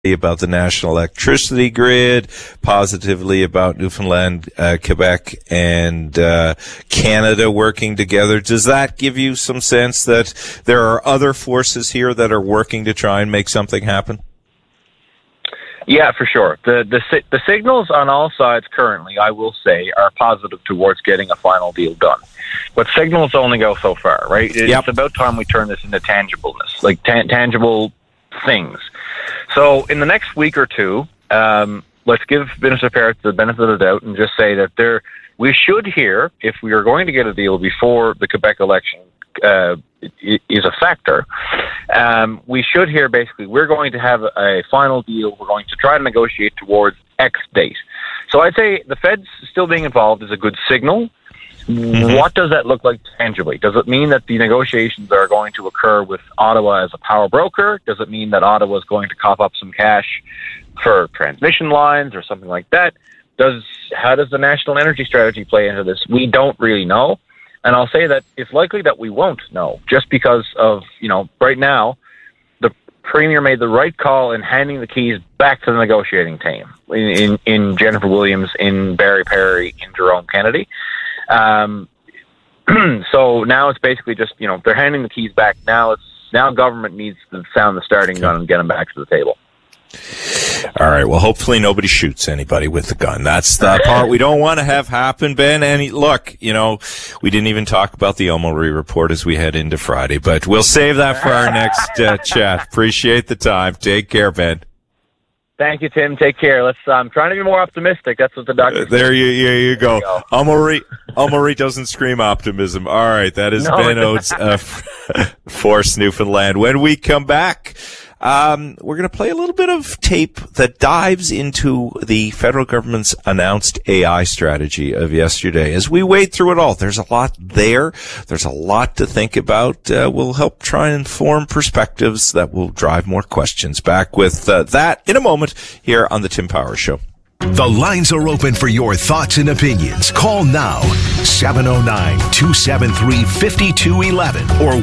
about the national electricity grid, positively about Newfoundland, Quebec, and Canada working together. Does that give you some sense that there are other forces here that are working to try and make something happen? Yeah, for sure. The signals on all sides currently, I will say, are positive towards getting a final deal done. But signals only go so far, right? It's about time we turn this into tangibleness, like tangible things. So in the next week or two, let's give Minister Parrott the benefit of the doubt and just say that we should hear, if we are going to get a deal before the Quebec election is a factor, we should hear basically we're going to have a final deal. We're going to try to negotiate towards X date. So I'd say the Feds still being involved is a good signal. Mm-hmm. What does that look like tangibly? Does it mean that the negotiations are going to occur with Ottawa as a power broker? Does it mean that Ottawa is going to cough up some cash for transmission lines or something like that? How does the national energy strategy play into this? We don't really know. And I'll say that it's likely that we won't know, just because of, right now, the Premier made the right call in handing the keys back to the negotiating team in Jennifer Williams, in Barry Perry, in Jerome Kennedy. So now it's basically just, they're handing the keys back. Now government needs to sound the starting gun and get them back to the table. All right. Well, hopefully nobody shoots anybody with the gun. That's the part we don't want to have happen, Ben. And look, we didn't even talk about the Omori report as we head into Friday, but we'll save that for our next chat. Appreciate the time. Take care, Ben. Thank you, Tim. Take care. I'm trying to be more optimistic. That's what the doctor said. There you go. Omori doesn't scream optimism. All right. That is Ben Oates, Force Newfoundland. When we come back, we're going to play a little bit of tape that dives into the federal government's announced AI strategy of yesterday. As we wade through it all, there's a lot there. There's a lot to think about. We'll help try and form perspectives that will drive more questions. Back with that in a moment here on the Tim Powers Show. The lines are open for your thoughts and opinions. Call now, 709-273-5211 or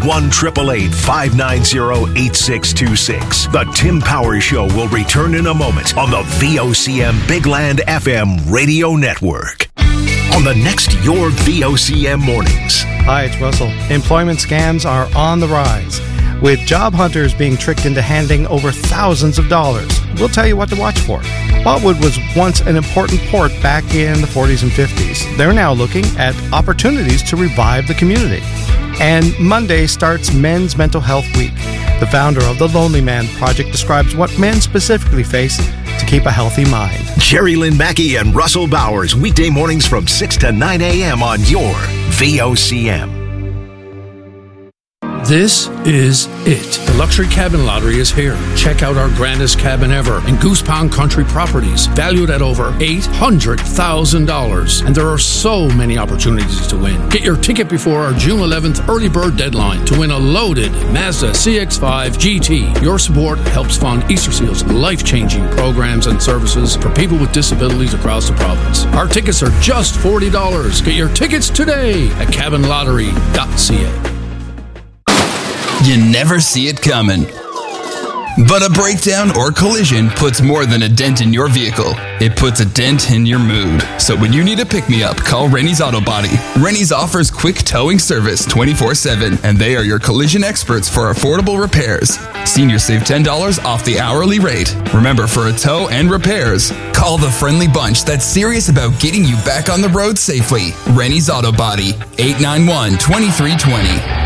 1-888-590-8626. The Tim Powers Show will return in a moment on the VOCM Big Land FM radio network. On the next Your VOCM Mornings. Hi, it's Russell. Employment scams are on the rise, with job hunters being tricked into handing over thousands of dollars. We'll tell you what to watch for. Botwood was once an important port back in the 40s and 50s. They're now looking at opportunities to revive the community. And Monday starts Men's Mental Health Week. The founder of the Lonely Man Project describes what men specifically face to keep a healthy mind. Jerry Lynn Mackey and Russell Bowers, weekday mornings from 6 to 9 a.m. on your VOCM. This is it. The Luxury Cabin Lottery is here. Check out our grandest cabin ever in Goose Pond Country Properties, valued at over $800,000. And there are so many opportunities to win. Get your ticket before our June 11th early bird deadline to win a loaded Mazda CX-5 GT. Your support helps fund Easter Seal's life-changing programs and services for people with disabilities across the province. Our tickets are just $40. Get your tickets today at cabinlottery.ca. You never see it coming. But a breakdown or collision puts more than a dent in your vehicle. It puts a dent in your mood. So when you need a pick-me-up, call Rennie's Auto Body. Rennie's offers quick towing service 24/7, and they are your collision experts for affordable repairs. Seniors save $10 off the hourly rate. Remember, for a tow and repairs, call the friendly bunch that's serious about getting you back on the road safely. Rennie's Auto Body, 891-2320.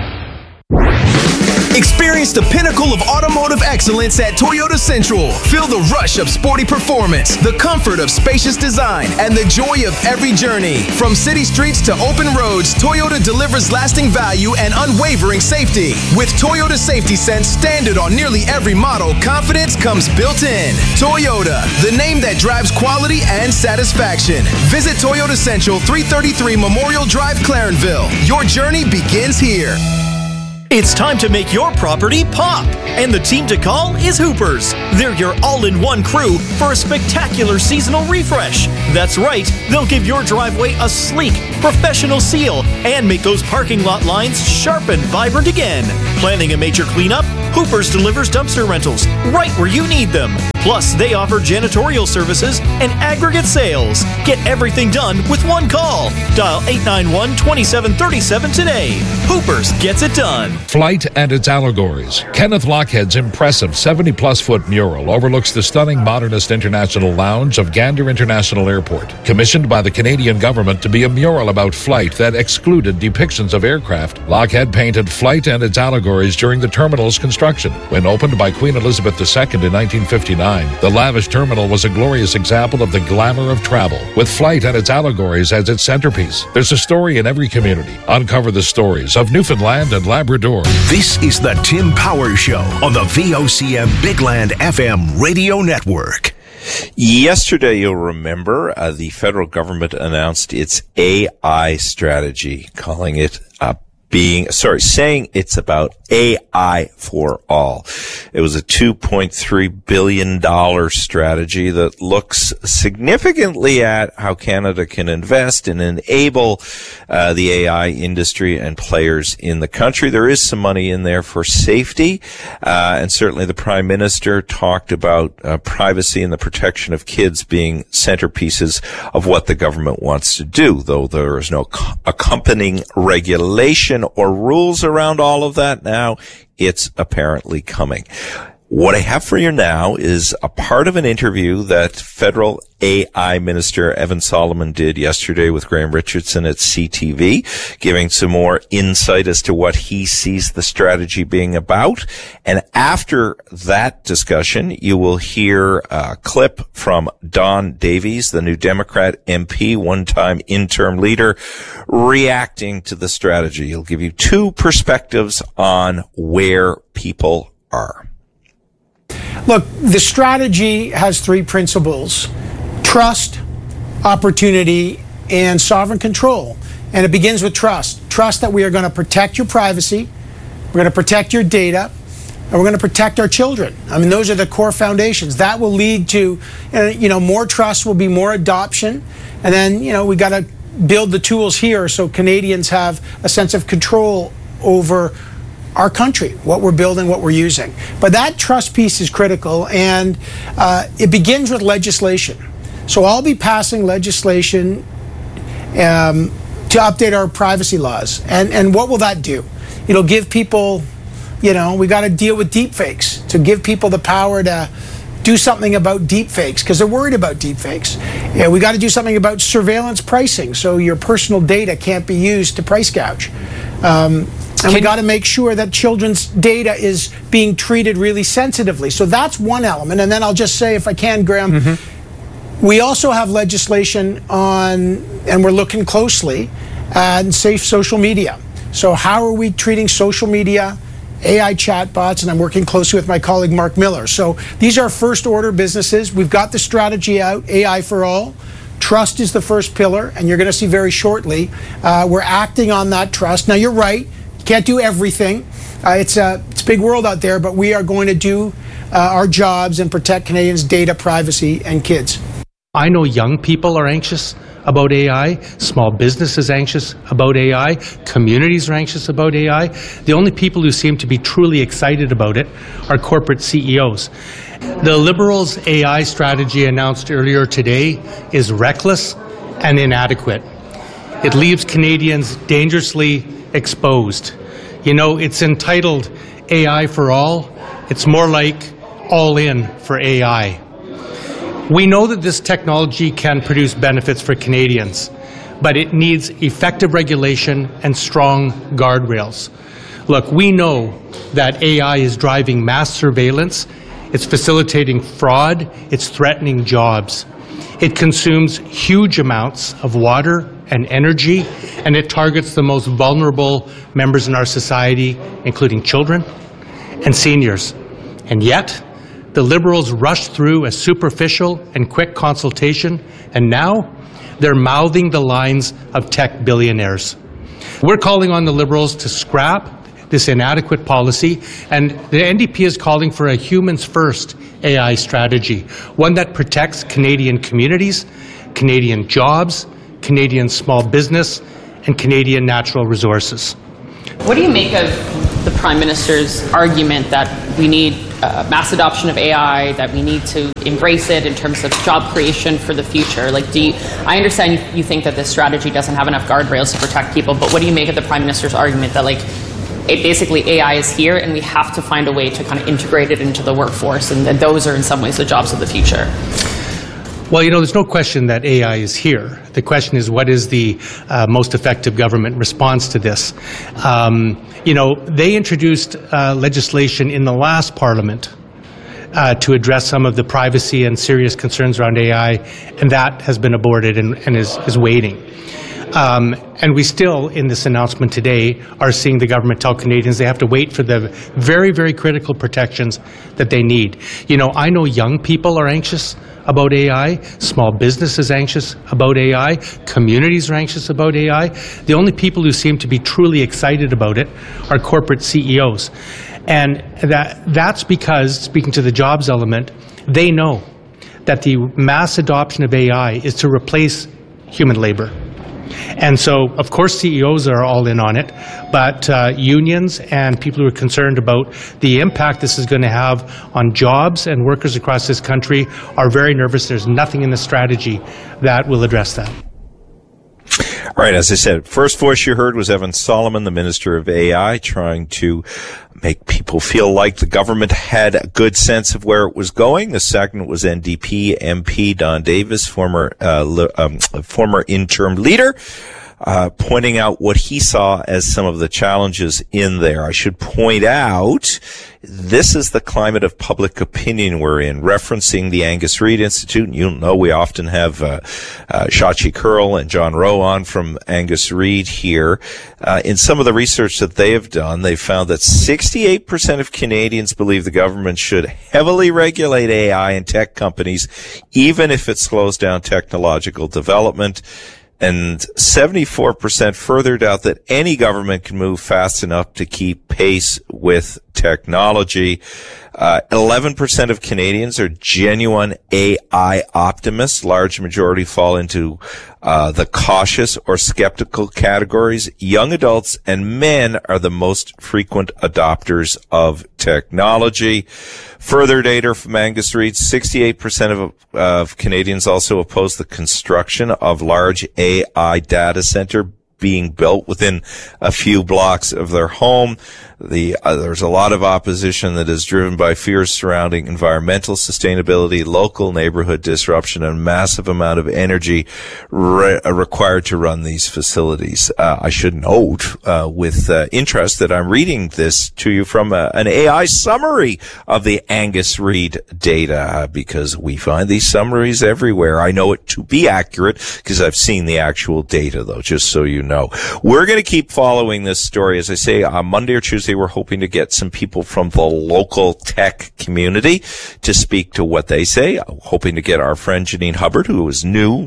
Experience the pinnacle of automotive excellence at Toyota Central. Feel the rush of sporty performance, the comfort of spacious design, and the joy of every journey. From city streets to open roads, Toyota delivers lasting value and unwavering safety. With Toyota Safety Sense standard on nearly every model, confidence comes built in. Toyota, the name that drives quality and satisfaction. Visit Toyota Central, 333 Memorial Drive, Clarenville. Your journey begins here. It's time to make your property pop, and the team to call is Hoopers. They're your all-in-one crew for a spectacular seasonal refresh. That's right, they'll give your driveway a sleek, professional seal and make those parking lot lines sharp and vibrant again. Planning a major cleanup? Hoopers delivers dumpster rentals right where you need them. Plus, they offer janitorial services and aggregate sales. Get everything done with one call. Dial 891-2737 today. Hoopers gets it done. Flight and its allegories. Kenneth Lochhead's impressive 70-plus foot mural overlooks the stunning modernist international lounge of Gander International Airport. Commissioned by the Canadian government to be a mural about flight that excluded depictions of aircraft, Lochhead painted flight and its allegories during the terminal's construction. When opened by Queen Elizabeth II in 1959, the lavish terminal was a glorious example of the glamour of travel, with flight and its allegories as its centerpiece. There's a story in every community. Uncover the stories of Newfoundland and Labrador. This is the Tim Powers Show on the VOCM Big Land FM radio network. Yesterday, you'll remember, the federal government announced its AI strategy, calling it saying it's about AI for all. It was a $2.3 billion strategy that looks significantly at how Canada can invest and enable the AI industry and players in the country. There is some money in there for safety, and certainly the Prime Minister talked about privacy and the protection of kids being centerpieces of what the government wants to do, though there is no accompanying regulation or rules around all of that now. It's apparently coming. What I have for you now is a part of an interview that federal AI Minister Evan Solomon did yesterday with Graham Richardson at CTV, giving some more insight as to what he sees the strategy being about. And after that discussion, you will hear a clip from Don Davies, the New Democrat MP, one-time interim leader, reacting to the strategy. He'll give you two perspectives on where people are. Look, the strategy has three principles: trust, opportunity, and sovereign control. And it begins with trust. Trust that we are going to protect your privacy, we're going to protect your data, and we're going to protect our children. I mean, those are the core foundations. That will lead to, more trust will be more adoption. And then, we got to build the tools here so Canadians have a sense of control over our country, what we're building, what we're using. But that trust piece is critical, and it begins with legislation. So I'll be passing legislation to update our privacy laws. And what will that do? It'll give people, we got to deal with deepfakes, to give people the power to do something about deepfakes, because they're worried about deepfakes. We got to do something about surveillance pricing, so your personal data can't be used to price gouge. And we got to make sure that children's data is being treated really sensitively. So that's one element. And then I'll just say, if I can, Graham, we also have legislation on, and we're looking closely at safe social media. So how are we treating social media, AI chatbots, and I'm working closely with my colleague Mark Miller. So these are first order businesses. We've got the strategy out, AI for all. Trust is the first pillar, and you're going to see very shortly we're acting on that trust. Now, you're right. Can't do everything. It's a big world out there, but we are going to do our jobs and protect Canadians' data, privacy, and kids. I know young people are anxious about AI. Small businesses anxious about AI. Communities are anxious about AI. The only people who seem to be truly excited about it are corporate CEOs. The Liberals' AI strategy announced earlier today is reckless and inadequate. It leaves Canadians dangerously exposed. It's entitled AI for all. It's more like all in for AI. We know that this technology can produce benefits for Canadians, but it needs effective regulation and strong guardrails. Look, we know that AI is driving mass surveillance, it's facilitating fraud, it's threatening jobs. It consumes huge amounts of water and energy, and it targets the most vulnerable members in our society, including children and seniors. And yet, the Liberals rushed through a superficial and quick consultation, and now they're mouthing the lines of tech billionaires. We're calling on the Liberals to scrap this inadequate policy. And the NDP is calling for a humans-first AI strategy, one that protects Canadian communities, Canadian jobs, Canadian small business, and Canadian natural resources. What do you make of the Prime Minister's argument that we need mass adoption of AI, that we need to embrace it in terms of job creation for the future? Like, I understand you think that this strategy doesn't have enough guardrails to protect people, but what do you make of the Prime Minister's argument that, like, basically AI is here and we have to find a way to kind of integrate it into the workforce, and that those are in some ways the jobs of the future? Well, there's no question that AI is here. The question is, what is the most effective government response to this? They introduced legislation in the last Parliament to address some of the privacy and serious concerns around AI, and that has been aborted and is waiting. And we still, in this announcement today, are seeing the government tell Canadians they have to wait for the very, very critical protections that they need. I know young people are anxious about AI, small business is anxious about AI, communities are anxious about AI. The only people who seem to be truly excited about it are corporate CEOs. And that's because, speaking to the jobs element, they know that the mass adoption of AI is to replace human labor. And so, of course, CEOs are all in on it, but unions and people who are concerned about the impact this is going to have on jobs and workers across this country are very nervous. There's nothing in the strategy that will address that. All right, as I said, first voice you heard was Evan Solomon, the Minister of AI, trying to make people feel like the government had a good sense of where it was going. The second was NDP MP Don Davis, former interim leader, pointing out what he saw as some of the challenges in there. I should point out, this is the climate of public opinion we're in, referencing the Angus Reid Institute. And you'll know we often have Shachi Curl and John Rowe on from Angus Reid here. In some of the research that they have done, they found that 68% of Canadians believe the government should heavily regulate AI and tech companies, even if it slows down technological development. And 74% further doubt that any government can move fast enough to keep pace with technology. 11% of Canadians are genuine AI optimists. Large majority fall into the cautious or skeptical categories. Young adults and men are the most frequent adopters of technology. Further data from Angus Reid, 68% of Canadians also oppose the construction of large AI data center being built within a few blocks of their home. There's a lot of opposition that is driven by fears surrounding environmental sustainability, local neighborhood disruption, and a massive amount of energy required to run these facilities. I should note with interest that I'm reading this to you from an AI summary of the Angus Reid data, because we find these summaries everywhere. I know it to be accurate because I've seen the actual data, though, just so you know. We're going to keep following this story. As I say, on Monday or Tuesday, we're hoping to get some people from the local tech community to speak to what they say. I'm hoping to get our friend Janine Hubbard, who is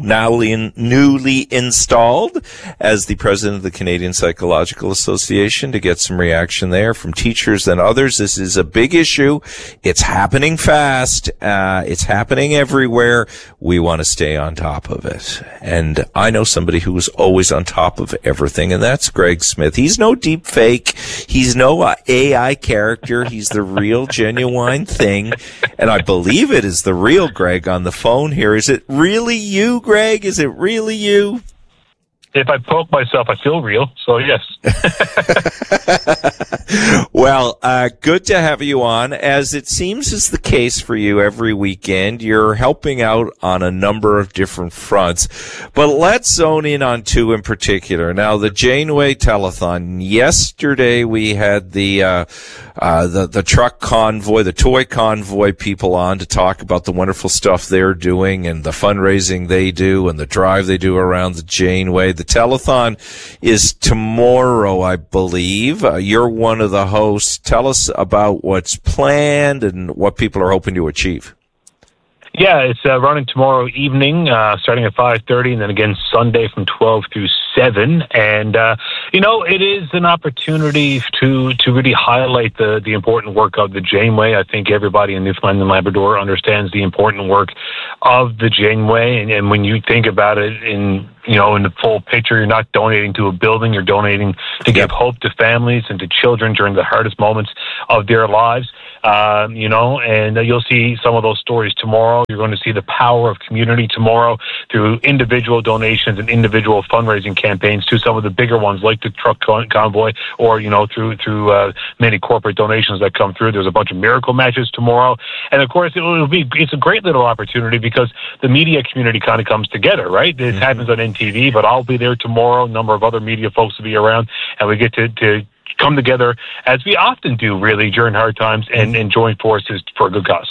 newly installed as the president of the Canadian Psychological Association, to get some reaction there from teachers and others. This is a big issue. It's happening fast. It's happening everywhere. We want to stay on top of it. And I know somebody who is always on top of everything, and that's Greg Smith. He's no deep fake. He's no AI character. He's the real, genuine thing. And I believe it is the real Greg on the phone here. Is it really you, Greg? Is it really you? If I poke myself, I feel real. So, yes. Well, good to have you on. As it seems is the case for you every weekend, you're helping out on a number of different fronts. But let's zone in on two in particular. Now, the Janeway Telethon. Yesterday, we had the truck convoy, the toy convoy people on to talk about the wonderful stuff they're doing and the fundraising they do and the drive they do around the Janeway. The telethon is tomorrow, I believe. You're one of the hosts. Tell us about what's planned and what people are hoping to achieve. Yeah, it's running tomorrow evening, starting at 5:30, and then again Sunday from 12 through 7. And, it is an opportunity to really highlight the important work of the Janeway. I think everybody in Newfoundland and Labrador understands the important work of the Janeway. And when you think about it in the full picture, you're not donating to a building, you're donating to give hope to families and to children during the hardest moments of their lives. And you'll see some of those stories tomorrow. You're going to see the power of community tomorrow through individual donations and individual fundraising campaigns to some of the bigger ones like the truck convoy, or, through many corporate donations that come through. There's a bunch of miracle matches tomorrow. And of course, it's a great little opportunity because the media community kind of comes together, right? This happens on NTV, but I'll be there tomorrow. A number of other media folks will be around, and we get to come together, as we often do, really, during hard times, and join forces for a good cause.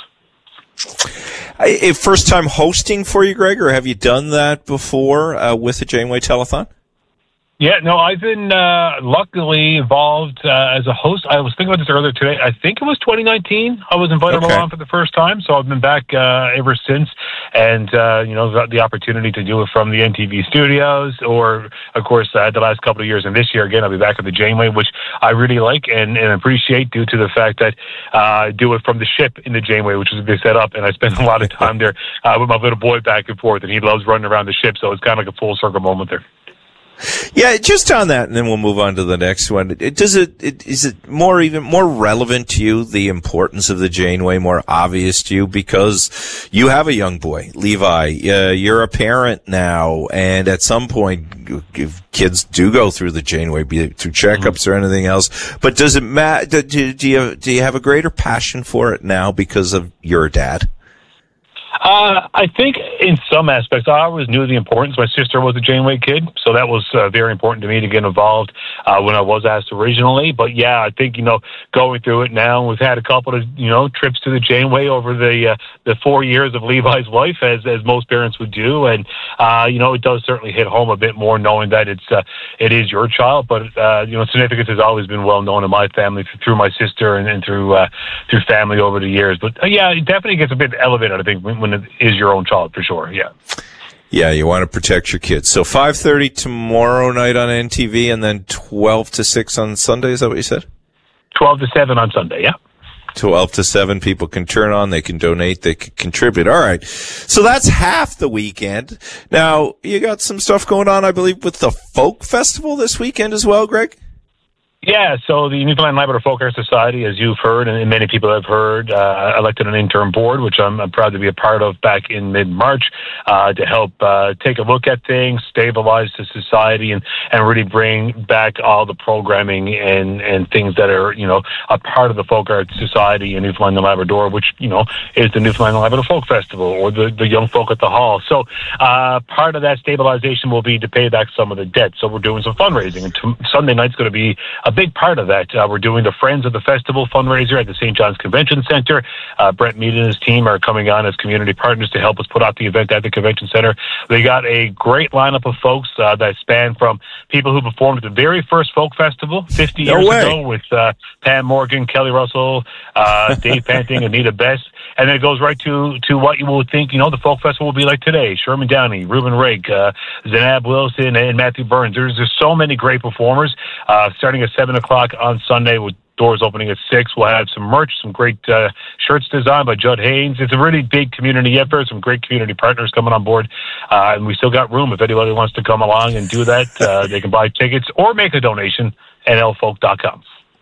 First time hosting for you, Greg, or have you done that before with the Janeway Telethon? Yeah, no, I've been luckily involved as a host. I was thinking about this earlier today. I think it was 2019. I was invited along for the first time, so I've been back ever since. And, got the opportunity to do it from the NTV studios, or, of course, the last couple of years. And this year, again, I'll be back at the Janeway, which I really like and appreciate due to the fact that I do it from the ship in the Janeway, which is a big setup. And I spend a lot of time there with my little boy back and forth, and he loves running around the ship. So it's kind of like a full circle moment there. Yeah, just on that, and then we'll move on to the next one. Is it more relevant to you, the importance of the Janeway, more obvious to you because you have a young boy, Levi? You're a parent now, and at some point, if kids do go through the Janeway, be it through checkups or anything else. But does it matter? Do you have a greater passion for it now because of your dad? I think in some aspects, I always knew the importance. My sister was a Janeway kid, so that was very important to me to get involved when I was asked originally. But yeah, I think, going through it now, we've had a couple of, trips to the Janeway over the 4 years of Levi's life, as most parents would do. And, it does certainly hit home a bit more knowing that it is your child. But, significance has always been well known in my family through my sister and through family over the years. But yeah, it definitely gets a bit elevated, I think, when it is your own child, for sure. Yeah. Yeah, you want to protect your kids. So 5:30 tomorrow night on NTV, and then 12 to 6 on Sunday. Is that what you said? 12 to 7 on Sunday, yeah. 12 to 7, people can turn on, they can donate, they can contribute. All right. So that's half the weekend. Now, you got some stuff going on, I believe, with the Folk Festival this weekend as well, Greg? Yeah, so the Newfoundland Labrador Folk Art Society, as you've heard, and many people have heard, elected an interim board, which I'm proud to be a part of back in mid-March, to help take a look at things, stabilize the society, and really bring back all the programming and things that are, a part of the Folk Art Society in Newfoundland and Labrador, which, is the Newfoundland and Labrador Folk Festival or the Young Folk at the Hall. So part of that stabilization will be to pay back some of the debt. So we're doing some fundraising, and Sunday night's going to be a big part of that. We're doing the Friends of the Festival fundraiser at the St. John's Convention Center. Brent Mead and his team are coming on as community partners to help us put out the event at the Convention Center. They got a great lineup of folks that span from people who performed at the very first Folk Festival 50 years ago with Pam Morgan, Kelly Russell, Dave Panting, Anita Best. And then it goes right to what you would think, the Folk Festival will be like today. Sherman Downey, Reuben Rake, Zanab Wilson, and Matthew Burns. There's so many great performers. Starting at 7 o'clock on Sunday with doors opening at 6. We'll have some merch, some great shirts designed by Judd Haynes. It's a really big community effort, some great community partners coming on board. And we still got room. If anybody wants to come along and do that, they can buy tickets or make a donation at nlfolk.com.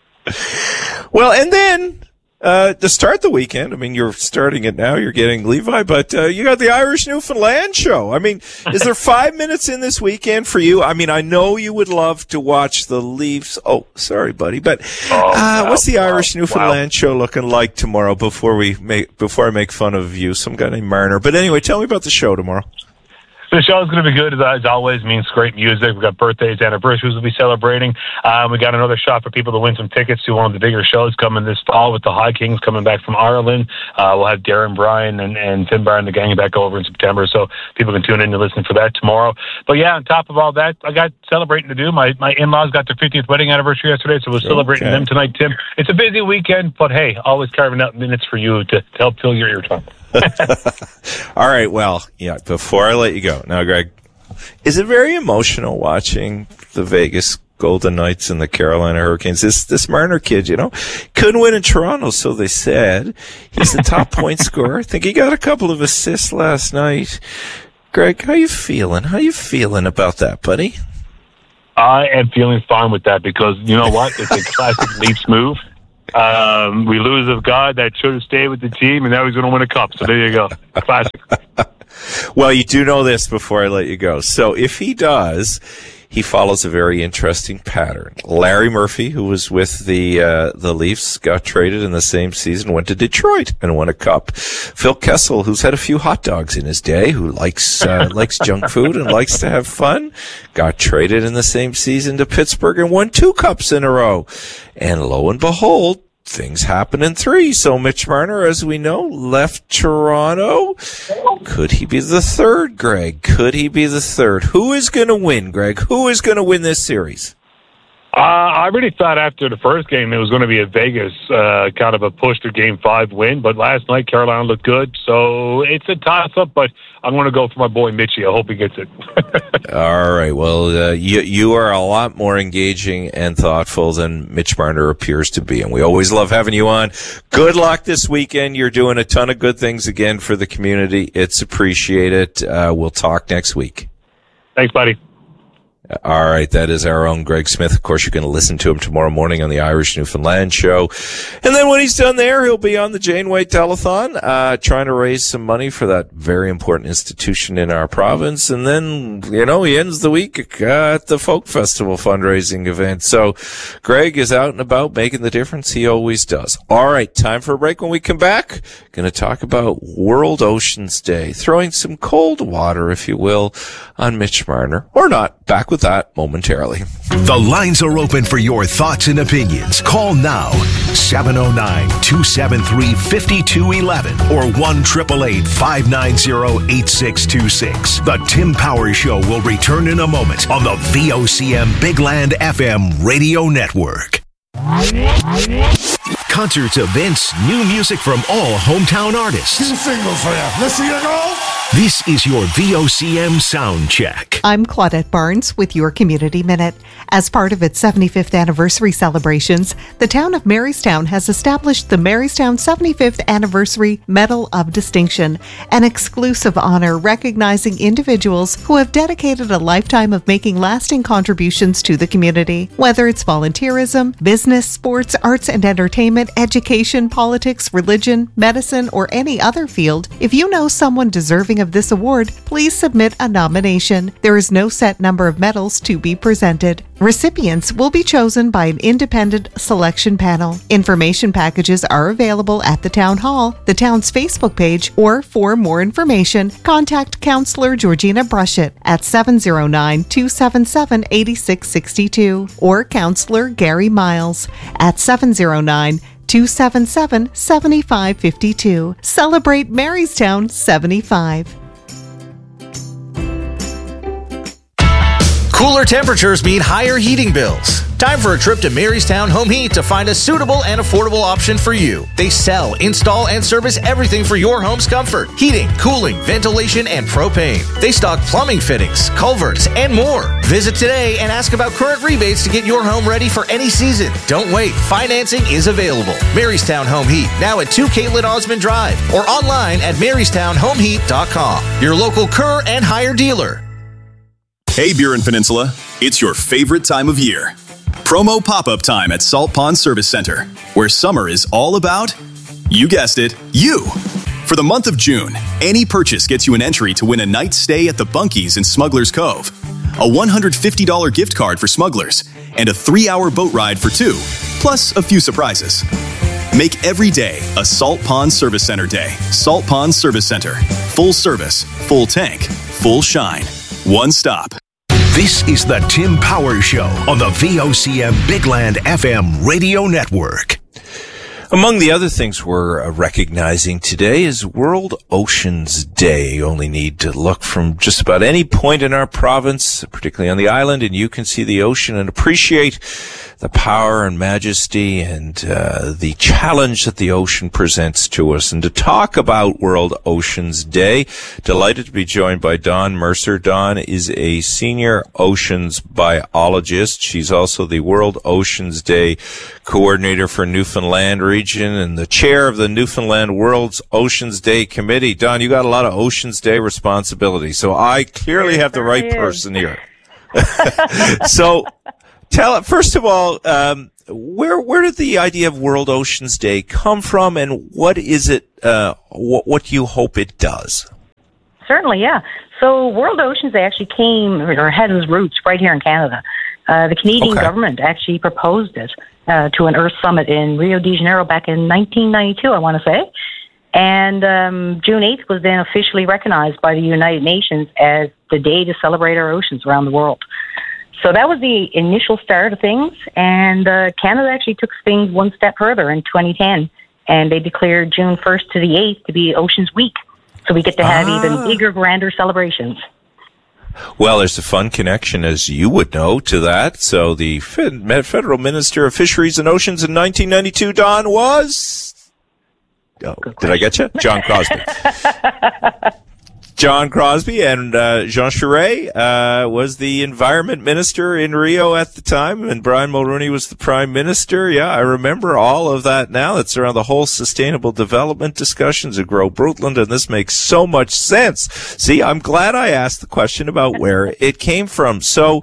Well, and then to start the weekend, I mean, you're starting it now, you're getting Levi, but you got the Irish Newfoundland show. I mean, is there 5 minutes in this weekend for you? I mean, I know you would love to watch the Leafs. Oh, sorry, buddy, but what's the Irish Newfoundland show looking like tomorrow before I make fun of you, some guy named Marner? But anyway, tell me about the show tomorrow. The show's going to be good, as always. Means great music. We've got birthdays, anniversaries we'll be celebrating. We got another shot for people to win some tickets to one of the bigger shows coming this fall with the High Kings coming back from Ireland. We'll have Darren Bryan and Tim Barr and the gang back over in September, so people can tune in to listen for that tomorrow. But yeah, on top of all that, I got celebrating to do. My in-laws got their 50th wedding anniversary yesterday, so we're celebrating them tonight, Tim. It's a busy weekend, but hey, always carving out minutes for you to help fill your ear time. All right. Well, yeah, before I let you go, now, Greg, Is it very emotional watching the Vegas Golden Knights and the Carolina Hurricanes? This Marner kid, couldn't win in Toronto, so they said. He's the top point scorer. I think he got a couple of assists last night. Greg, how you feeling? How you feeling about that, buddy? I am feeling fine with that because you know what? It's a classic Leafs move. We lose a guy that should have stayed with the team, and now he's going to win a cup. So there you go. Classic. Well, you do know this before I let you go. So if he does, he follows a very interesting pattern. Larry Murphy, who was with the Leafs, got traded in the same season, went to Detroit and won a cup. Phil Kessel, who's had a few hot dogs in his day, who likes junk food and likes to have fun, got traded in the same season to Pittsburgh and won 2 cups in a row. And lo and behold, things happen in 3. So Mitch Marner, as we know, left Toronto. Could he be the third, Greg? Could he be the third? Who is going to win, Greg? Who is going to win this series? I really thought after the first game it was going to be a Vegas kind of a push to Game 5 win, but last night Carolina looked good, so it's a toss-up, but I'm going to go for my boy Mitchie. I hope he gets it. All right, well, you are a lot more engaging and thoughtful than Mitch Marner appears to be, and we always love having you on. Good luck this weekend. You're doing a ton of good things again for the community. It's appreciated. We'll talk next week. Thanks, buddy. All right, that is our own Greg Smith. Of course, you're going to listen to him tomorrow morning on the Irish Newfoundland show. And then when he's done there, he'll be on the Janeway Telethon, trying to raise some money for that very important institution in our province. And then, he ends the week at the Folk Festival fundraising event. So Greg is out and about making the difference. He always does. All right, time for a break. When we come back, going to talk about World Oceans Day, throwing some cold water, if you will, on Mitch Marner, or not. Back with that momentarily. The lines are open for your thoughts and opinions. Call now, 709-273-5211 or 1-888-590-8626. The Tim Powers Show will return in a moment on the VOCM Big Land FM radio network. Concerts, events, new music from all hometown artists. 2 singles for you. Let's see you go. This is your VOCM Sound Check. I'm Claudette Barnes with your Community Minute. As part of its 75th anniversary celebrations, the town of Marystown has established the Marystown 75th Anniversary Medal of Distinction, an exclusive honor recognizing individuals who have dedicated a lifetime of making lasting contributions to the community. Whether it's volunteerism, business, sports, arts and entertainment, education, politics, religion, medicine, or any other field, if you know someone deserving of this award, please submit a nomination. There is no set number of medals to be presented. Recipients will be chosen by an independent selection panel. Information packages are available at the Town Hall, the town's Facebook page, or for more information, contact Councillor Georgina Brushett at 709-277-8662 or Councillor Gary Miles at 709-277-7552. Celebrate Marystown 75. Cooler temperatures mean higher heating bills. Time for a trip to Marystown Home Heat to find a suitable and affordable option for you. They sell, install, and service everything for your home's comfort. Heating, cooling, ventilation, and propane. They stock plumbing fittings, culverts, and more. Visit today and ask about current rebates to get your home ready for any season. Don't wait. Financing is available. Marystown Home Heat, now at 2 Caitlin Osmond Drive or online at MarystownHomeheat.com. Your local Kerr and Hire dealer. Hey, Burin Peninsula, it's your favorite time of year. Promo pop-up time at Salt Pond Service Center, where summer is all about, you guessed it, you. For the month of June, any purchase gets you an entry to win a night's stay at the Bunkies in Smuggler's Cove, a $150 gift card for Smugglers, and a 3-hour boat ride for 2, plus a few surprises. Make every day a Salt Pond Service Center day. Salt Pond Service Center. Full service, full tank, full shine. One stop. This is the Tim Powers Show on the VOCM Big Land FM radio network. Among the other things we're recognizing today is World Oceans Day. You only need to look from just about any point in our province, particularly on the island, and you can see the ocean and appreciate the power and majesty and the challenge that the ocean presents to us. And to talk about World Oceans Day, delighted to be joined by Dawn Mercer. Dawn is a senior oceans biologist. She's also the World Oceans Day coordinator for Newfoundland region and the chair of the Newfoundland World Oceans Day Committee. Dawn, you got a lot of Oceans Day responsibility, so I clearly have the right person here. So, first of all, where did the idea of World Oceans Day come from, and what is it? What do you hope it does? Certainly, yeah. So, World Oceans Day actually came or had its roots right here in Canada. The Canadian government actually proposed it to an Earth Summit in Rio de Janeiro back in 1992, I want to say. And June 8th was then officially recognized by the United Nations as the day to celebrate our oceans around the world. So that was the initial start of things, and Canada actually took things one step further in 2010, and they declared June 1st to the 8th to be Oceans Week. So we get to have even bigger, grander celebrations. Well, there's a fun connection, as you would know, to that. So the Federal Minister of Fisheries and Oceans in 1992, Dawn, was... Oh, did I get you? John Crosby. John Crosby, and Jean Charest was the environment minister in Rio at the time, and Brian Mulroney was the prime minister. Yeah, I remember all of that now. It's around the whole sustainable development discussions at Grow Brundtland, and this makes so much sense. See, I'm glad I asked the question about where it came from. So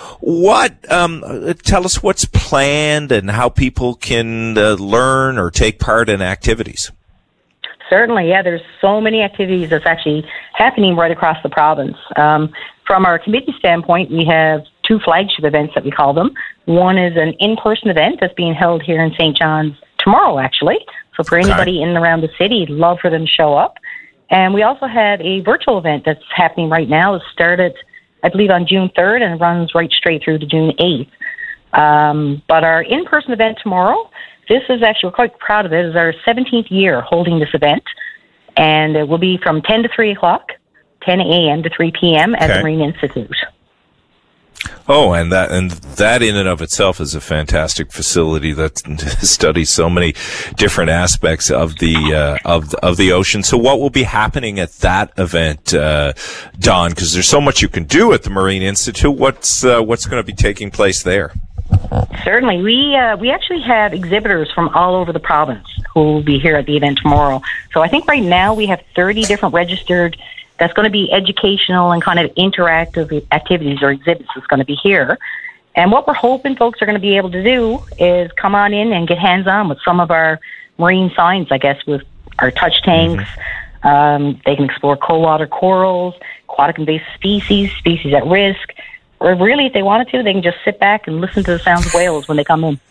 tell us what's planned and how people can learn or take part in activities. Certainly, yeah. There's so many activities that's actually happening right across the province. From our committee standpoint, we have two flagship events that we call them. One is an in-person event that's being held here in St. John's tomorrow, actually. So for anybody in and around the city, I'd love for them to show up. And we also have a virtual event that's happening right now. It started, I believe, on June 3rd and runs right straight through to June 8th. But our in-person event tomorrow, this is actually, we're quite proud of it. It's our 17th year holding this event, and it will be from 10 to 3 o'clock, 10 a.m. to 3 p.m. at the Marine Institute. Oh, and that in and of itself is a fantastic facility that studies so many different aspects of the ocean. So, what will be happening at that event, Dawn? Because there's so much you can do at the Marine Institute. What's going to be taking place there? Certainly. We actually have exhibitors from all over the province who will be here at the event tomorrow. So I think right now we have 30 different registered, that's going to be educational and kind of interactive activities or exhibits that's going to be here. And what we're hoping folks are going to be able to do is come on in and get hands-on with some of our marine science, I guess, with our touch tanks. They can explore cold water corals, aquatic invasive species at risk. Or really, if they wanted to, they can just sit back and listen to the sounds of whales when they come in.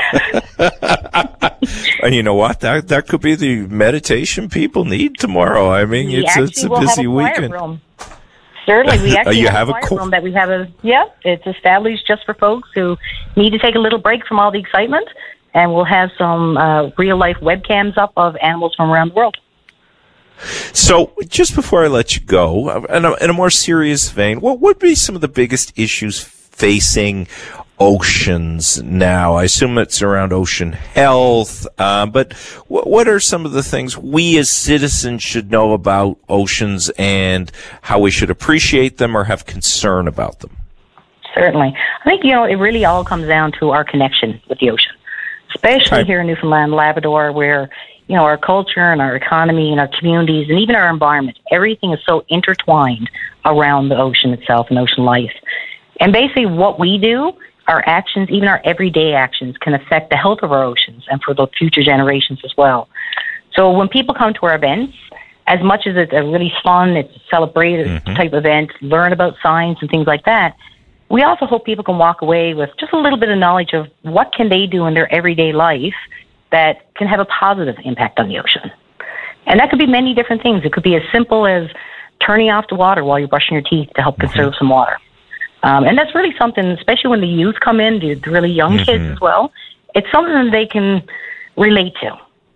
And you know what? That could be the meditation people need tomorrow. I mean, it's a busy weekend. Certainly, we actually have a quiet room that we have it's established just for folks who need to take a little break from all the excitement, and we'll have some real-life webcams up of animals from around the world. So, just before I let you go, in a more serious vein, what would be some of the biggest issues facing oceans now? I assume it's around ocean health, but what are some of the things we as citizens should know about oceans and how we should appreciate them or have concern about them? Certainly. I think, it really all comes down to our connection with the ocean, especially here in Newfoundland, Labrador, where our culture and our economy and our communities and even our environment, everything is so intertwined around the ocean itself and ocean life. And basically what we do, our actions, even our everyday actions, can affect the health of our oceans and for the future generations as well. So when people come to our events, as much as it's a really fun, it's a celebrated type event, learn about science and things like that, we also hope people can walk away with just a little bit of knowledge of what can they do in their everyday life that can have a positive impact on the ocean. And that could be many different things. It could be as simple as turning off the water while you're brushing your teeth to help conserve some water. And that's really something, especially when the youth come in, the really young kids as well, it's something that they can relate to.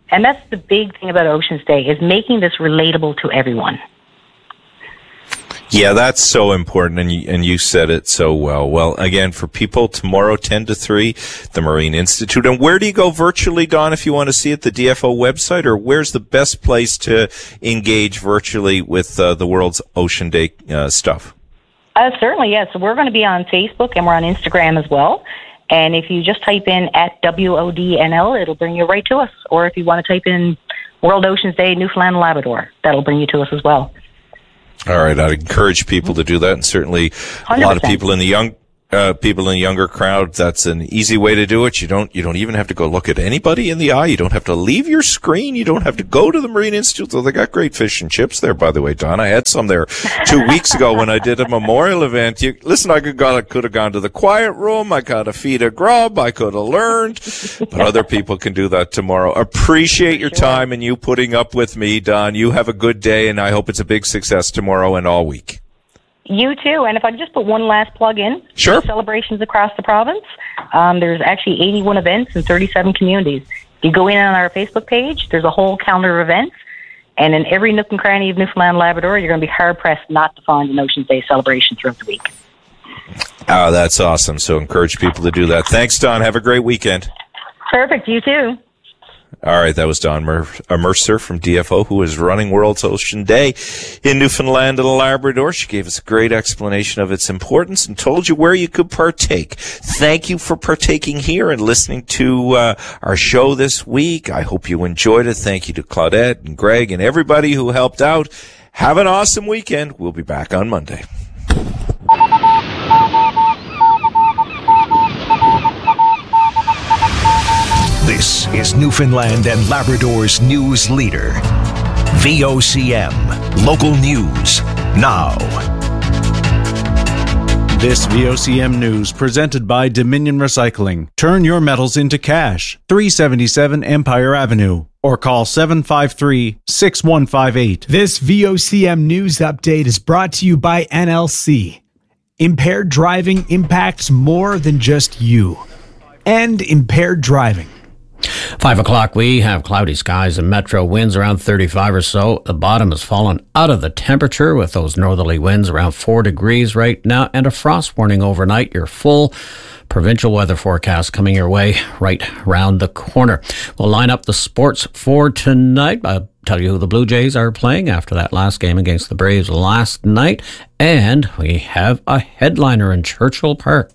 And that's the big thing about Oceans Day, is making this relatable to everyone. Yeah, that's so important, and you said it so well. Well, again, for people, tomorrow 10 to 3, the Marine Institute. And where do you go virtually, Don, if you want to see it, the DFO website, or where's the best place to engage virtually with the World's Ocean Day stuff? Certainly, yes. So we're going to be on Facebook, and we're on Instagram as well. And if you just type in @WODNL, it'll bring you right to us. Or if you want to type in World Oceans Day, Newfoundland and Labrador, that'll bring you to us as well. All right, I'd encourage people to do that, and certainly 100%. A lot of people in the younger crowd, that's an easy way to do it. You don't even have to go look at anybody in the eye. You don't have to leave your screen. You don't have to go to the Marine Institute. So they got great fish and chips there, by the way, Don. I had some there 2 weeks ago when I did a memorial event. I could have gone to the quiet room. I got a feed of grub. I could have learned, but other people can do that tomorrow. Appreciate your time and you putting up with me, Don. You have a good day, and I hope it's a big success tomorrow and all week. You too. And if I could just put one last plug in. Sure. Celebrations across the province. There's actually 81 events in 37 communities. If you go in on our Facebook page, there's a whole calendar of events. And in every nook and cranny of Newfoundland and Labrador, you're going to be hard-pressed not to find an Oceans Day celebration throughout the week. Oh, that's awesome. So encourage people to do that. Thanks, Don. Have a great weekend. Perfect. You too. All right, that was Don Mercer from DFO, who is running World's Ocean Day in Newfoundland and Labrador. She gave us a great explanation of its importance and told you where you could partake. Thank you for partaking here and listening to our show this week. I hope you enjoyed it. Thank you to Claudette and Greg and everybody who helped out. Have an awesome weekend. We'll be back on Monday. This is Newfoundland and Labrador's news leader. VOCM. Local news. Now. This VOCM news presented by Dominion Recycling. Turn your metals into cash. 377 Empire Avenue. Or call 753-6158. This VOCM news update is brought to you by NLC. Impaired driving impacts more than just you. And impaired driving. 5 o'clock, we have cloudy skies and metro winds around 35 or so. The bottom has fallen out of the temperature with those northerly winds around 4 degrees right now and a frost warning overnight. Your full provincial weather forecast coming your way right round the corner. We'll line up the sports for tonight. I'll tell you who the Blue Jays are playing after that last game against the Braves last night. And we have a headliner in Churchill Park.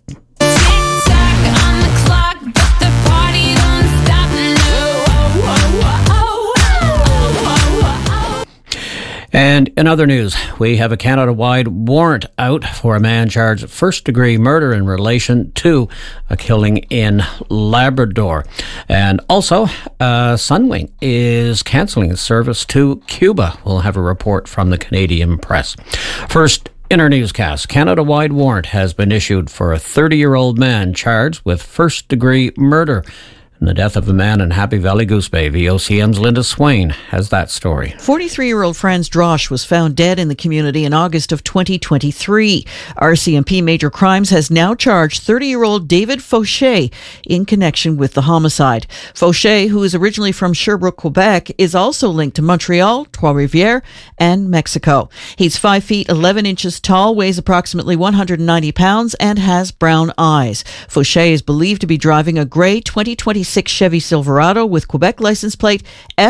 And in other news, we have a Canada-wide warrant out for a man charged with first-degree murder in relation to a killing in Labrador. And also, Sunwing is cancelling its service to Cuba. We'll have a report from the Canadian Press. First, in our newscast, Canada-wide warrant has been issued for a 30-year-old man charged with first-degree murder in the death of a man in Happy Valley Goose Bay. VOCM's Linda Swain has that story. 43-year-old Franz Drosch was found dead in the community in August of 2023. RCMP Major Crimes has now charged 30-year-old David Fauché in connection with the homicide. Fauché, who is originally from Sherbrooke, Quebec, is also linked to Montreal, Trois-Rivières, and Mexico. He's 5 feet 11 inches tall, weighs approximately 190 pounds, and has brown eyes. Fauché is believed to be driving a gray 2026 Chevy Silverado with Quebec license plate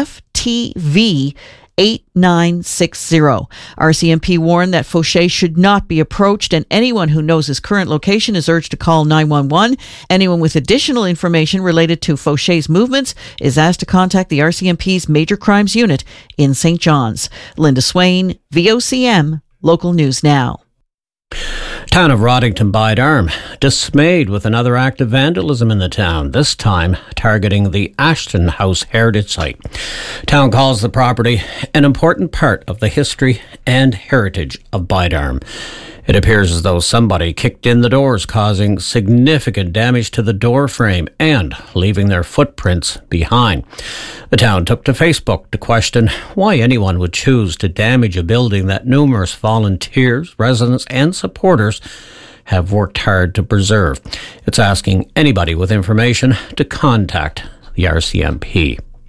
FTV 8960. RCMP warned that Fauché should not be approached, and anyone who knows his current location is urged to call 911. Anyone with additional information related to Fauché's movements is asked to contact the RCMP's Major Crimes Unit in St. John's. Linda Swain, VOCM, Local News Now. Town of Roddington Bide Arm dismayed with another act of vandalism in the town, this time targeting the Ashton House heritage site. Town calls the property an important part of the history and heritage of Bide Arm. It appears as though somebody kicked in the doors, causing significant damage to the door frame and leaving their footprints behind. The town took to Facebook to question why anyone would choose to damage a building that numerous volunteers, residents, and supporters have worked hard to preserve. It's asking anybody with information to contact the RCMP.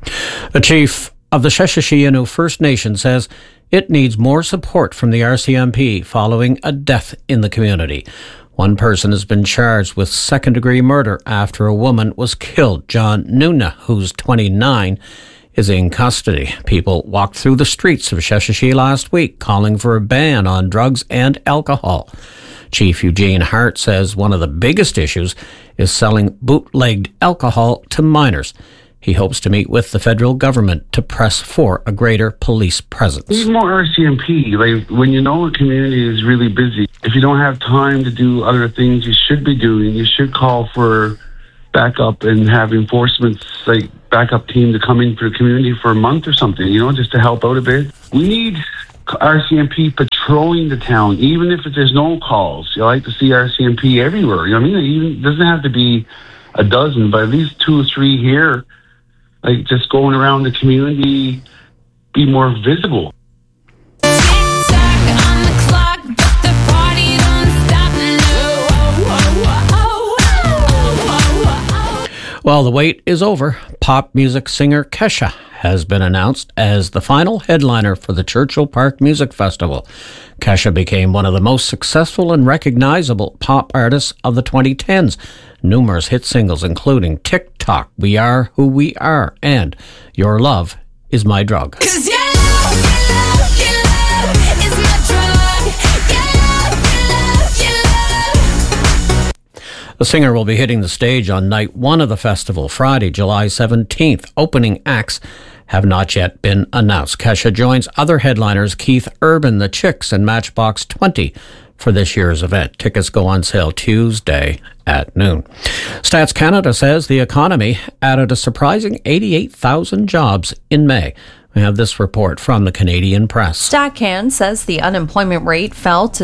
The chief of the Sheshatshianu First Nation says it needs more support from the RCMP following a death in the community. One person has been charged with second-degree murder after a woman was killed. John Nuna, who's 29, is in custody. People walked through the streets of Sheshatshiu last week calling for a ban on drugs and alcohol. Chief Eugene Hart says one of the biggest issues is selling bootlegged alcohol to minors. He hopes to meet with the federal government to press for a greater police presence. Need more RCMP. Like, when you know a community is really busy, if you don't have time to do other things you should be doing, you should call for backup and have enforcement, like backup team to come in for the community for a month or something, just to help out a bit. We need RCMP patrolling the town, even if there's no calls. You like to see RCMP everywhere. You know what I mean? It doesn't have to be a dozen, but at least 2 or 3 here. Like, just going around the community, be more visible. Well, the wait is over. Pop music singer Kesha has been announced as the final headliner for the Churchill Park Music Festival. Kesha became one of the most successful and recognizable pop artists of the 2010s. Numerous hit singles including TikTok, We Are Who We Are, and Your Love Is My Drug. The singer will be hitting the stage on night 1 of the festival, Friday, July 17th. Opening acts have not yet been announced. Kesha joins other headliners Keith Urban, The Chicks, and Matchbox 20 for this year's event. Tickets go on sale Tuesday at noon. Stats Canada says the economy added a surprising 88,000 jobs in May. We have this report from the Canadian Press. StatCan says the unemployment rate fell to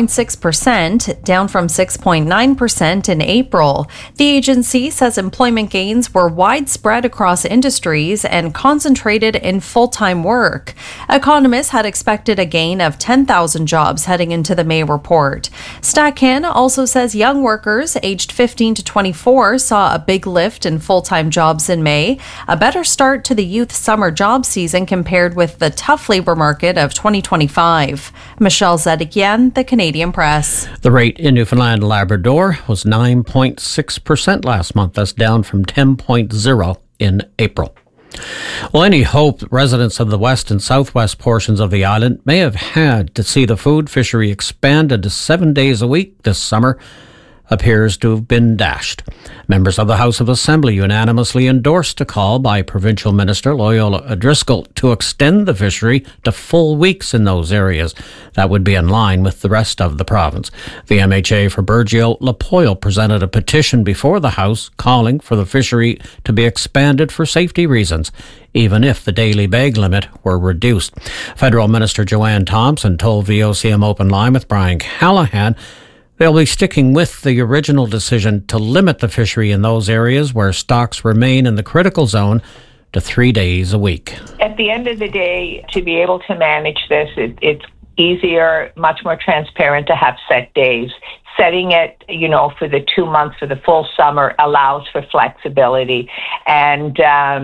6.6%, down from 6.9% in April. The agency says employment gains were widespread across industries and concentrated in full-time work. Economists had expected a gain of 10,000 jobs heading into the May report. StatCan also says young workers aged 15 to 24 saw a big lift in full-time jobs in May, a better start to the youth summer job season compared with the tough labor market of 2025. Michelle Zedekian, the Canadian Press. The rate in Newfoundland and Labrador was 9.6% last month. That's down from 10.0% in April. Well, any hope residents of the west and southwest portions of the island may have had to see the food fishery expanded to 7 days a week this summer appears to have been dashed. Members of the House of Assembly unanimously endorsed a call by Provincial Minister Loyola O'Driscoll to extend the fishery to full weeks in those areas. That would be in line with the rest of the province. The MHA for Burgeo Lapoille presented a petition before the House calling for the fishery to be expanded for safety reasons, even if the daily bag limit were reduced. Federal Minister Joanne Thompson told VOCM Open Line with Brian Callahan they'll be sticking with the original decision to limit the fishery in those areas where stocks remain in the critical zone to 3 days a week. At the end of the day, to be able to manage this, it's easier, much more transparent to have set days. Setting it, for the 2 months, for the full summer, allows for flexibility. And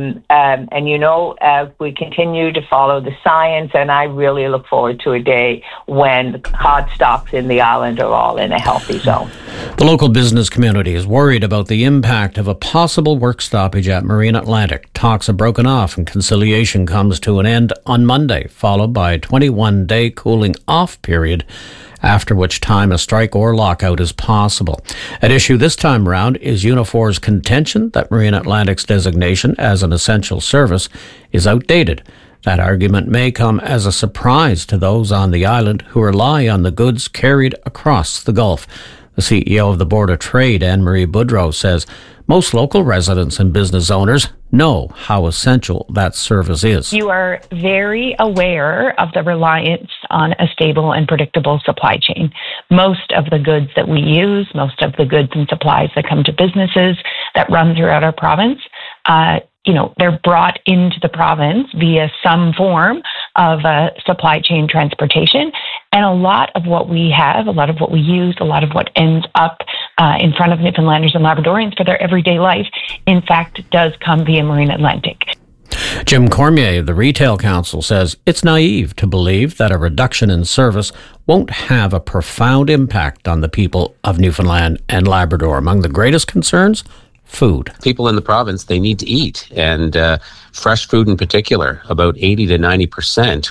we continue to follow the science, and I really look forward to a day when cod stocks in the island are all in a healthy zone. The local business community is worried about the impact of a possible work stoppage at Marine Atlantic. Talks have broken off and conciliation comes to an end on Monday, followed by a 21-day cooling off period, after which time a strike or lockout is possible. At issue this time round is Unifor's contention that Marine Atlantic's designation as an essential service is outdated. That argument may come as a surprise to those on the island who rely on the goods carried across the Gulf. The CEO of the Board of Trade, Anne-Marie Boudreau, says most local residents and business owners know how essential that service is. You are very aware of the reliance on a stable and predictable supply chain. Most of the goods that we use, most of the goods and supplies that come to businesses that run throughout our province, they're brought into the province via some form of supply chain transportation. And a lot of what we have, a lot of what we use, a lot of what ends up in front of Newfoundlanders and Labradorians for their everyday life, in fact, does come via Marine Atlantic. Jim Cormier of the Retail Council says it's naive to believe that a reduction in service won't have a profound impact on the people of Newfoundland and Labrador. Among the greatest concerns, food. People in the province, they need to eat, and fresh food in particular. About 80 to 90%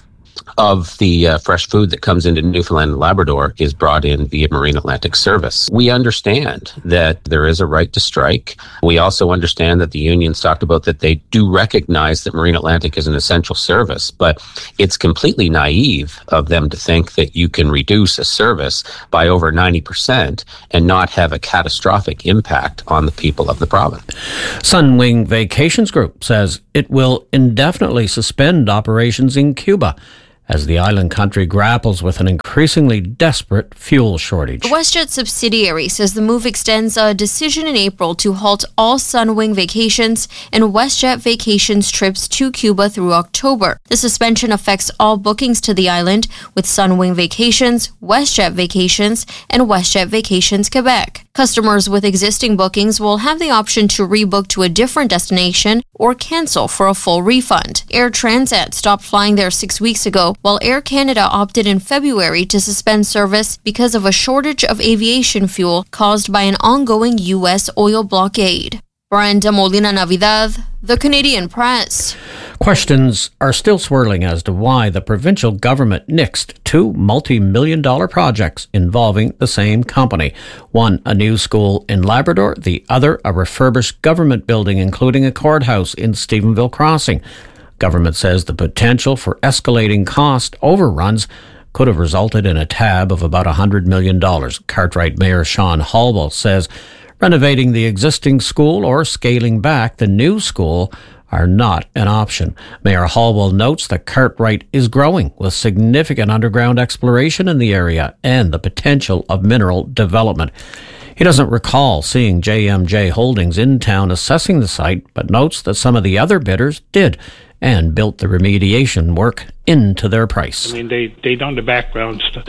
of the fresh food that comes into Newfoundland and Labrador is brought in via Marine Atlantic Service. We understand that there is a right to strike. We also understand that the unions talked about that they do recognize that Marine Atlantic is an essential service, but it's completely naive of them to think that you can reduce a service by over 90% and not have a catastrophic impact on the people of the province. Sunwing Vacations Group says it will indefinitely suspend operations in Cuba as the island country grapples with an increasingly desperate fuel shortage. The WestJet subsidiary says the move extends a decision in April to halt all Sunwing Vacations and WestJet Vacations trips to Cuba through October. The suspension affects all bookings to the island, with Sunwing Vacations, WestJet Vacations, and WestJet Vacations Quebec. Customers with existing bookings will have the option to rebook to a different destination or cancel for a full refund. Air Transat stopped flying there 6 weeks ago, while Air Canada opted in February to suspend service because of a shortage of aviation fuel caused by an ongoing U.S. oil blockade. Brenda Molina Navidad, The Canadian Press. Questions are still swirling as to why the provincial government nixed two multi-million-dollar projects involving the same company. One, a new school in Labrador, the other, a refurbished government building, including a courthouse in Stephenville Crossing. Government says the potential for escalating cost overruns could have resulted in a tab of about $100 million. Cartwright Mayor Sean Holwell says renovating the existing school or scaling back the new school are not an option. Mayor Holwell notes that Cartwright is growing with significant underground exploration in the area and the potential of mineral development. He doesn't recall seeing JMJ Holdings in town assessing the site, but notes that some of the other bidders did and built the remediation work into their price. I mean, they done the background stuff.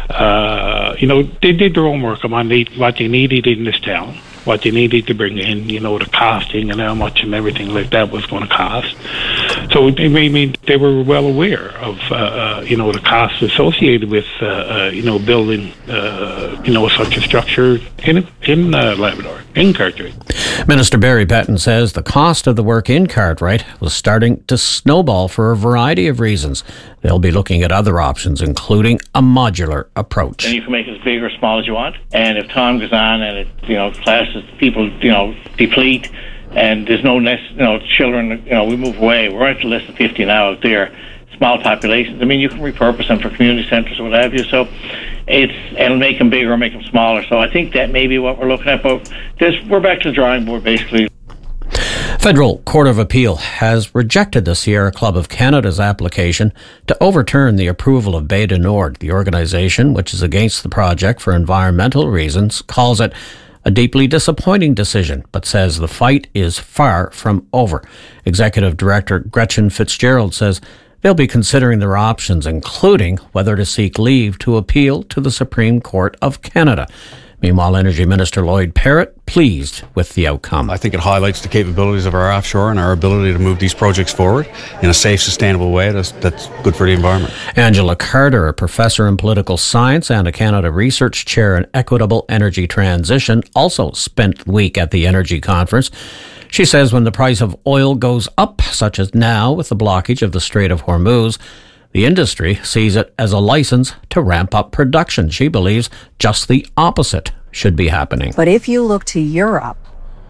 They did their own work on what they needed in this town, what they needed to bring in, the costing and how much and everything like that was going to cost. So they were well aware of, the costs associated with, building, such a structure in Labrador, in Cartwright. Minister Barry Petton says the cost of the work in Cartwright was starting to snowball for a variety of reasons. They'll be looking at other options, including a modular approach. And you can make it as big or small as you want. And if time goes on and it, classes, people, deplete, and there's no children, we move away. We're at the list of 50 now out there, small populations. I mean, you can repurpose them for community centres or what have you. So it'll make them bigger or make them smaller. So I think that may be what we're looking at. But we're back to the drawing board, basically. Federal Court of Appeal has rejected the Sierra Club of Canada's application to overturn the approval of Bay du Nord. The organization, which is against the project for environmental reasons, calls it a deeply disappointing decision, but says the fight is far from over. Executive Director Gretchen Fitzgerald says they'll be considering their options, including whether to seek leave to appeal to the Supreme Court of Canada. Meanwhile, Energy Minister Lloyd Parrott pleased with the outcome. I think it highlights the capabilities of our offshore and our ability to move these projects forward in a safe, sustainable way that's good for the environment. Angela Carter, a professor in political science and a Canada Research Chair in Equitable Energy Transition, also spent the week at the Energy Conference. She says when the price of oil goes up, such as now with the blockage of the Strait of Hormuz, the industry sees it as a license to ramp up production. She believes just the opposite should be happening. But if you look to Europe,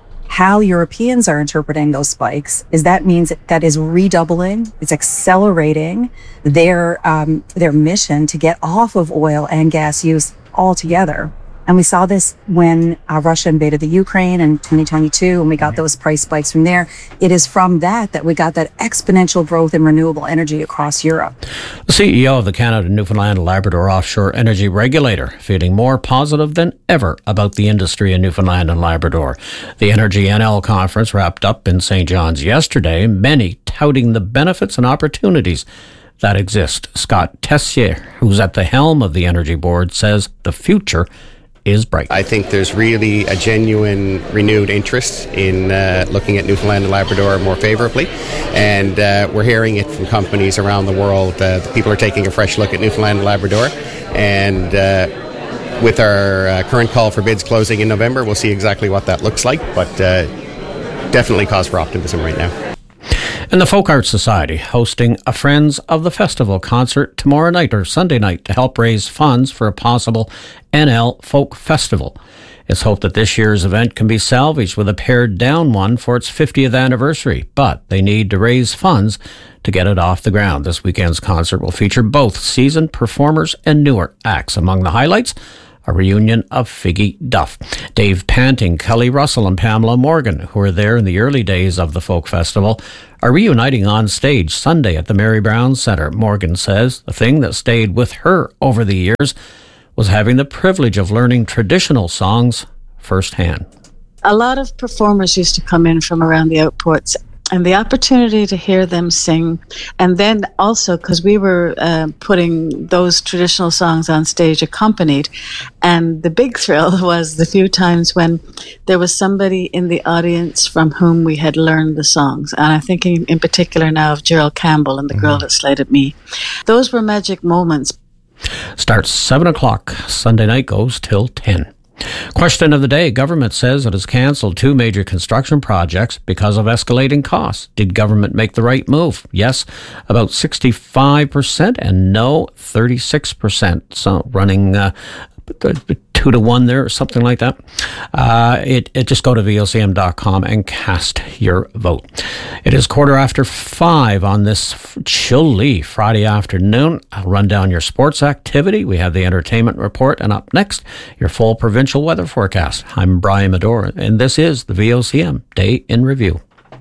how Europeans are interpreting those spikes is that means that is redoubling, it's accelerating their mission to get off of oil and gas use altogether. And we saw this when Russia invaded the Ukraine in 2022, and we got those price spikes from there. It is from that we got that exponential growth in renewable energy across Europe. The CEO of the Canada, Newfoundland and Labrador Offshore Energy Regulator feeling more positive than ever about the industry in Newfoundland and Labrador. The Energy NL conference wrapped up in St. John's yesterday, many touting the benefits and opportunities that exist. Scott Tessier, who's at the helm of the Energy Board, says the future is bright. I think there's really a genuine renewed interest in looking at Newfoundland and Labrador more favourably, and we're hearing it from companies around the world. People are taking a fresh look at Newfoundland and Labrador, and with our current call for bids closing in November, we'll see exactly what that looks like, but definitely cause for optimism right now. And the Folk Arts Society hosting a Friends of the Festival concert tomorrow night or Sunday night to help raise funds for a possible NL Folk Festival. It's hoped that this year's event can be salvaged with a pared down one for its 50th anniversary, but they need to raise funds to get it off the ground. This weekend's concert will feature both seasoned performers and newer acts. Among the highlights, a reunion of Figgy Duff, Dave Panting, Kelly Russell and Pamela Morgan, who were there in the early days of the Folk Festival, are reuniting on stage Sunday at the Mary Brown Centre. Morgan says the thing that stayed with her over the years was having the privilege of learning traditional songs firsthand. A lot of performers used to come in from around the outports, and the opportunity to hear them sing, and then also because we were putting those traditional songs on stage accompanied, and the big thrill was the few times when there was somebody in the audience from whom we had learned the songs, and I'm thinking in particular now of Gerald Campbell and The Girl That Slighted Me. Those were magic moments. Starts 7 o'clock. Sunday night goes till 10. Question of the day. Government says it has cancelled 2 major construction projects because of escalating costs. Did government make the right move? Yes, about 65%, and no, 36%. So running 2 to 1 there, or something like that. Just go to vocm.com and cast your vote. It is 5:15 on this chilly Friday afternoon. I'll run down your sports activity. We have the entertainment report, and up next, your full provincial weather forecast. I'm Brian Medora, and this is the VOCM Day in Review.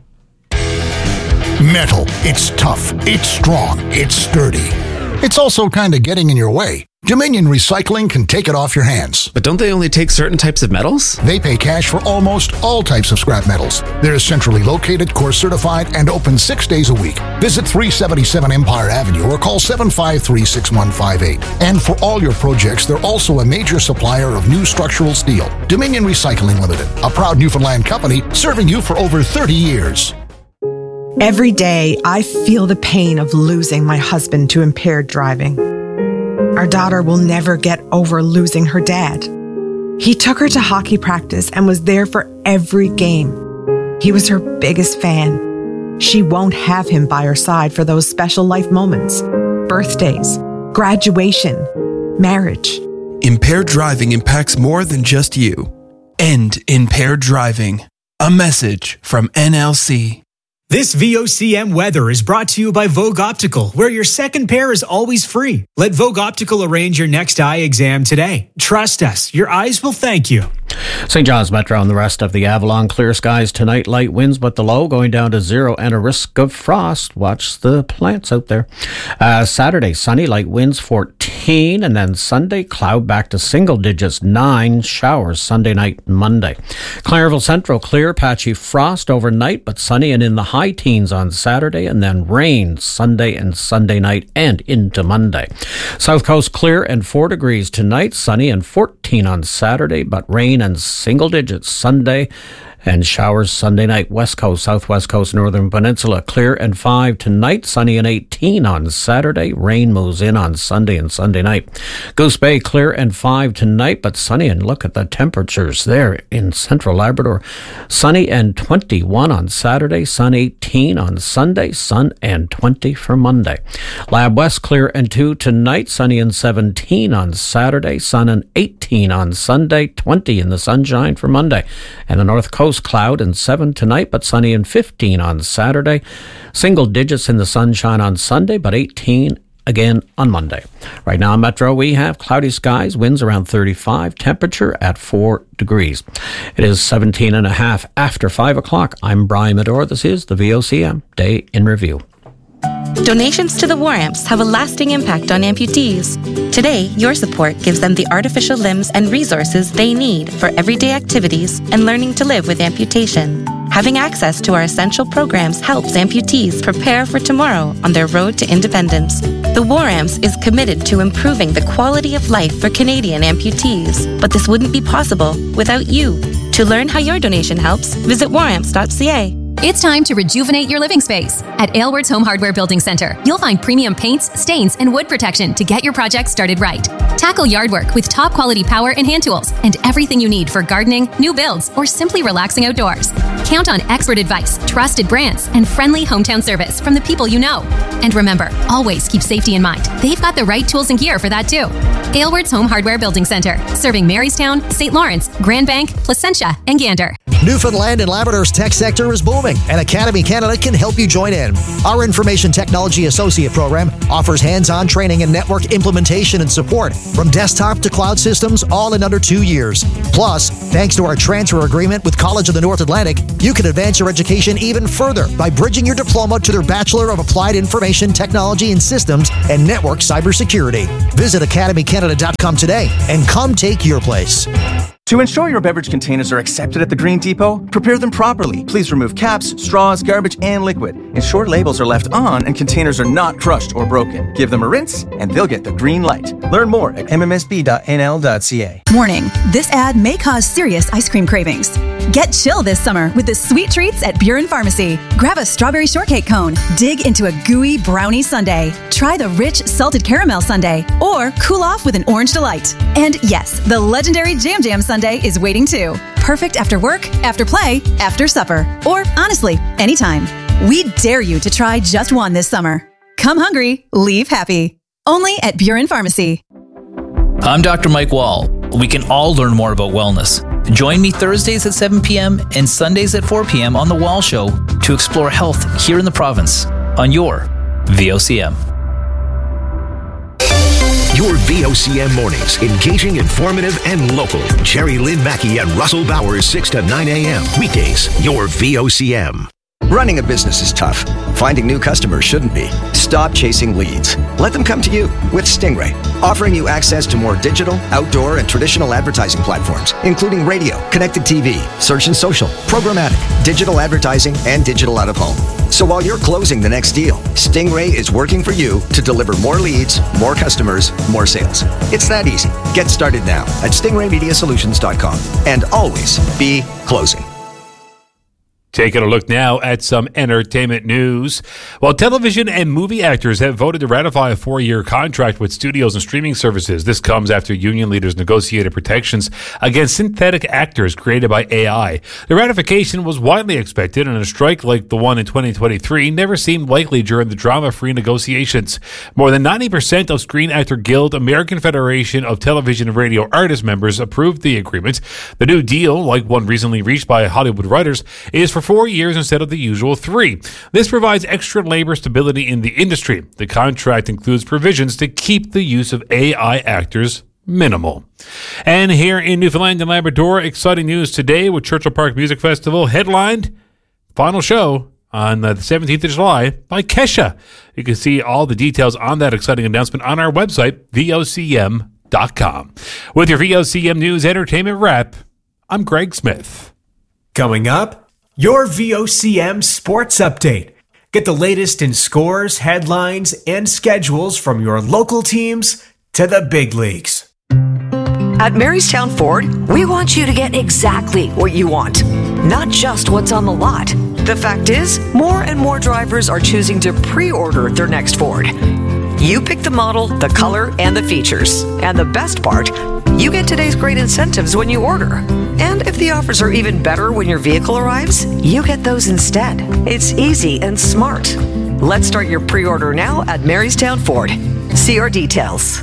Metal. It's tough. It's strong. It's sturdy. It's also kind of getting in your way. Dominion Recycling can take it off your hands. But don't they only take certain types of metals? They pay cash for almost all types of scrap metals. They're centrally located, course certified, and open 6 days a week. Visit 377 Empire Avenue or call 753-6158. And for all your projects, they're also a major supplier of new structural steel. Dominion Recycling Limited, a proud Newfoundland company serving you for over 30 years. Every day, I feel the pain of losing my husband to impaired driving. Our daughter will never get over losing her dad. He took her to hockey practice and was there for every game. He was her biggest fan. She won't have him by her side for those special life moments. Birthdays, graduation, marriage. Impaired driving impacts more than just you. End impaired driving. A message from NLC. This VOCM weather is brought to you by Vogue Optical, where your second pair is always free. Let Vogue Optical arrange your next eye exam today. Trust us, your eyes will thank you. St. John's Metro and the rest of the Avalon, clear skies tonight, light winds, but the low going down to 0 and a risk of frost. Watch the plants out there. Saturday, sunny, light winds 14, and then Sunday, cloud back to single digits, 9 showers Sunday night and Monday. Clareville Central, clear, patchy frost overnight, but sunny and in the high teens on Saturday, and then rain Sunday and Sunday night and into Monday. South Coast, clear and 4 degrees tonight, sunny and 14 on Saturday, but rain and single digits Sunday, and showers Sunday night. West Coast, Southwest Coast, Northern Peninsula, clear and 5 tonight, sunny and 18 on Saturday. Rain moves in on Sunday and Sunday night. Goose Bay, clear and 5 tonight, but sunny, and look at the temperatures there in Central Labrador. Sunny and 21 on Saturday, sun 18 on Sunday, sun and 20 for Monday. Lab West, clear and 2 tonight, sunny and 17 on Saturday, sun and 18 on Sunday, 20 in the sunshine for Monday. And the North Coast, cloud and 7 tonight, but sunny and 15 on Saturday. Single digits in the sunshine on Sunday, but 18 again on Monday. Right now in Metro, we have cloudy skies, winds around 35, temperature at 4 degrees. It is 17 and a half after 5 o'clock. I'm Brian Medora. This is the VOCM Day in Review. Donations to the War Amps have a lasting impact on amputees. Today, your support gives them the artificial limbs and resources they need for everyday activities and learning to live with amputation. Having access to our essential programs helps amputees prepare for tomorrow on their road to independence. The War Amps is committed to improving the quality of life for Canadian amputees, but this wouldn't be possible without you. To learn how your donation helps, visit waramps.ca. It's time to rejuvenate your living space. At Aylward's Home Hardware Building Center, you'll find premium paints, stains, and wood protection to get your project started right. Tackle yard work with top quality power and hand tools and everything you need for gardening, new builds, or simply relaxing outdoors. Count on expert advice, trusted brands, and friendly hometown service from the people you know. And remember, always keep safety in mind. They've got the right tools and gear for that too. Aylward's Home Hardware Building Center, serving Marystown, St. Lawrence, Grand Bank, Placentia, and Gander. Newfoundland and Labrador's tech sector is booming, and Academy Canada can help you join in. Our Information Technology Associate Program offers hands-on training in network implementation and support, from desktop to cloud systems, all in under 2 years. Plus, thanks to our transfer agreement with College of the North Atlantic, you can advance your education even further by bridging your diploma to their Bachelor of Applied Information Technology and Systems and Network Cybersecurity. Visit academycanada.com today and come take your place. To ensure your beverage containers are accepted at the Green Depot, prepare them properly. Please remove caps, straws, garbage, and liquid. Ensure labels are left on and containers are not crushed or broken. Give them a rinse and they'll get the green light. Learn more at mmsb.nl.ca. Warning, this ad may cause serious ice cream cravings. Get chill this summer with the sweet treats at Buren Pharmacy. Grab a strawberry shortcake cone, dig into a gooey brownie sundae, try the rich salted caramel sundae, or cool off with an orange delight. And yes, the legendary Jam Jam sundae is waiting too. Perfect after work, after play, after supper, or honestly, anytime. We dare you to try just one this summer. Come hungry, leave happy. Only at Buren Pharmacy. I'm Dr. Mike Wall. We can all learn more about wellness. Join me Thursdays at 7 p.m. and Sundays at 4 p.m. on The Wall Show to explore health here in the province on your VOCM. Your VOCM mornings, engaging, informative, and local. Jerry Lynn Mackey and Russell Bowers, 6 to 9 a.m. Weekdays, your VOCM. Running a business is tough. Finding new customers shouldn't be. Stop chasing leads. Let them come to you with Stingray, offering you access to more digital, outdoor, and traditional advertising platforms, including radio, connected TV, search and social, programmatic, digital advertising, and digital out of home. So while you're closing the next deal, Stingray is working for you to deliver more leads, more customers, more sales. It's that easy. Get started now at stingraymediasolutions.com and always be closing. Taking a look now at some entertainment news. While television and movie actors have voted to ratify a 4-year contract with studios and streaming services, this comes after union leaders negotiated protections against synthetic actors created by AI. The ratification was widely expected, and a strike like the one in 2023 never seemed likely during the drama-free negotiations. More than 90% of Screen Actor Guild, American Federation of Television and Radio Artists members approved the agreement. The new deal, like one recently reached by Hollywood writers, is for 4 years instead of the usual 3. This provides extra labor stability in the industry. The contract includes provisions to keep the use of AI actors minimal. And here in Newfoundland and Labrador, exciting news today with Churchill Park Music Festival headlined, final show on the 17th of July by Kesha. You can see all the details on that exciting announcement on our website, vocm.com. With your VOCM News Entertainment Wrap, I'm Greg Smith. Coming up, your VOCM Sports Update. Get the latest in scores, headlines, and schedules from your local teams to the big leagues. At Marystown Ford, we want you to get exactly what you want, not just what's on the lot. The fact is, more and more drivers are choosing to pre-order their next Ford. You pick the model, the color, and the features. And the best part, you get today's great incentives when you order. And if the offers are even better when your vehicle arrives, you get those instead. It's easy and smart. Let's start your pre-order now at Marystown Ford. See our details.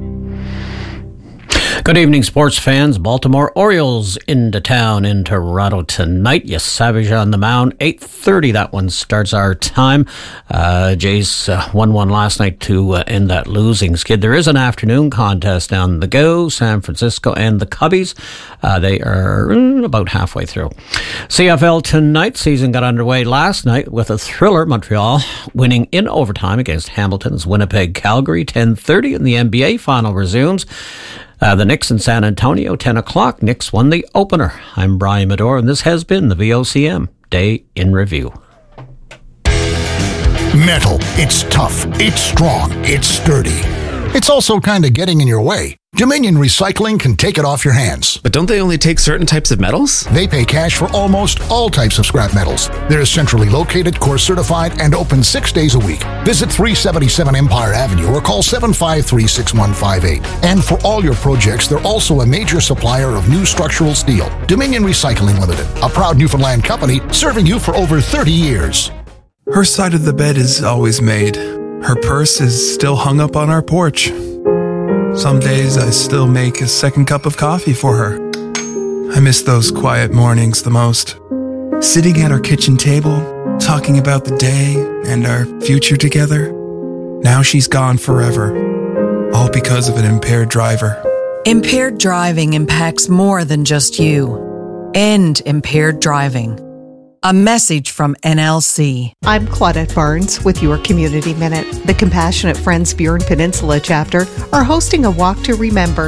Good evening, sports fans. Baltimore Orioles into town in Toronto tonight. Yes, Savage on the mound. 8:30, that one starts our time. Jays 1-1 last night to end that losing skid. There is an afternoon contest on the go. San Francisco and the Cubbies. They are about halfway through. CFL tonight. Season got underway last night with a thriller. Montreal winning in overtime against Hamilton's Winnipeg Calgary. 10:30, and the NBA final resumes. The Knicks in San Antonio, 10 o'clock. Knicks won the opener. I'm Brian Medore, and this has been the VOCM Day in Review. Metal. It's tough. It's strong. It's sturdy. It's also kind of getting in your way. Dominion Recycling can take it off your hands. But don't they only take certain types of metals? They pay cash for almost all types of scrap metals. They're centrally located, course certified, and open 6 days a week. Visit 377 Empire Avenue or call 753-6158. And for all your projects, they're also a major supplier of new structural steel. Dominion Recycling Limited, a proud Newfoundland company serving you for over 30 years. Her side of the bed is always made. Her purse is still hung up on our porch. Some days I still make a second cup of coffee for her. I miss those quiet mornings the most. Sitting at our kitchen table, talking about the day and our future together. Now she's gone forever, all because of an impaired driver. Impaired driving impacts more than just you. End impaired driving. A message from NLC. I'm Claudette Barnes with your Community Minute. The Compassionate Friends Burin Peninsula chapter are hosting a Walk to Remember